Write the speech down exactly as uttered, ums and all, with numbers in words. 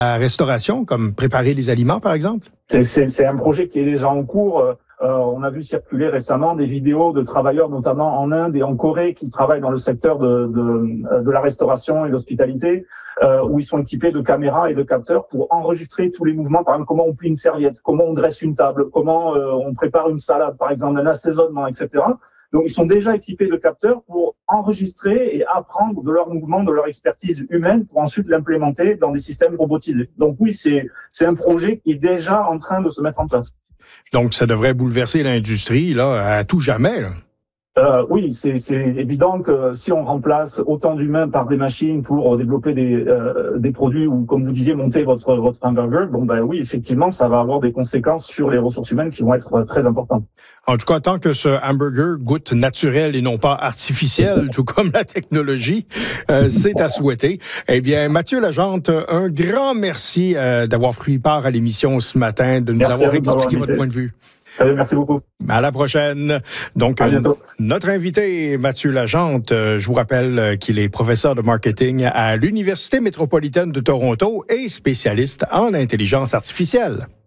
la restauration, comme préparer les aliments, par exemple? C'est, c'est, c'est un projet qui est déjà en cours. Euh, on a vu circuler récemment des vidéos de travailleurs, notamment en Inde et en Corée, qui travaillent dans le secteur de, de, de la restauration et de l'hospitalité, euh, où ils sont équipés de caméras et de capteurs pour enregistrer tous les mouvements. Par exemple, comment on plie une serviette, comment on dresse une table, comment euh, on prépare une salade, par exemple, un assaisonnement, et cetera. Donc, ils sont déjà équipés de capteurs pour enregistrer et apprendre de leurs mouvements, de leur expertise humaine, pour ensuite l'implémenter dans des systèmes robotisés. Donc oui, c'est, c'est un projet qui est déjà en train de se mettre en place. Donc, ça devrait bouleverser l'industrie là à tout jamais, là. Euh, oui, c'est, c'est évident que si on remplace autant d'humains par des machines pour développer des, euh, des produits ou, comme vous disiez, monter votre, votre hamburger, bon ben oui, effectivement, ça va avoir des conséquences sur les ressources humaines qui vont être très importantes. En tout cas, tant que ce hamburger goûte naturel et non pas artificiel, tout comme la technologie, euh, c'est à souhaiter. Eh bien, Mathieu Lagente, un grand merci euh, d'avoir pris part à l'émission ce matin, de nous merci avoir expliqué votre point de vue. Allez, merci beaucoup. À la prochaine. Donc, à bientôt. Notre invité, Mathieu Lagente, je vous rappelle qu'il est professeur de marketing à l'Université métropolitaine de Toronto et spécialiste en intelligence artificielle.